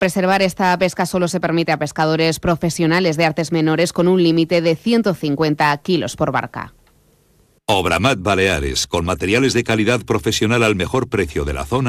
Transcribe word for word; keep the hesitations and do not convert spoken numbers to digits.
Preservar esta pesca solo se permite a pescadores profesionales de artes menores con un límite de ciento cincuenta kilos por barca. Obramat Baleares, con materiales de calidad profesional al mejor precio de la zona.